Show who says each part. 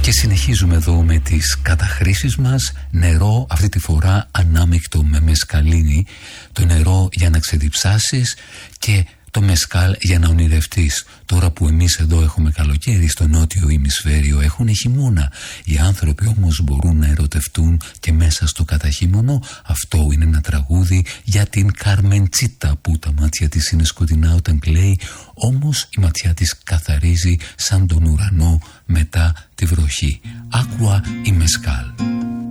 Speaker 1: Και συνεχίζουμε εδώ με τις καταχρήσεις μας. Νερό, αυτή τη φορά ανάμεικτο με μεσκαλίνη. Το νερό για να ξεδιψάσεις και το μεσκάλ για να ονειρευτείς. Τώρα που εμείς εδώ έχουμε καλοκαίρι, στο νότιο ημισφαίριο έχουν χειμώνα. Οι άνθρωποι όμως μπορούν να ερωτευτούν και μέσα στο καταχείμωνο. Αυτό είναι ένα τραγούδι για την Καρμεντσίτα που τα μάτια της είναι σκοτεινά όταν κλαίει, όμως η ματιά της καθαρίζει σαν τον ουρανό μετά τη βροχή. Άκουα η μεσκάλ.